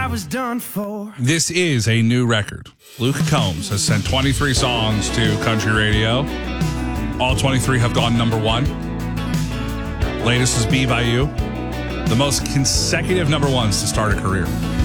I was done for. This is a new record. Luke Combs has sent 23 songs to country radio. All 23 have gone number one. Latest is Be By You. The most consecutive number ones to start a career.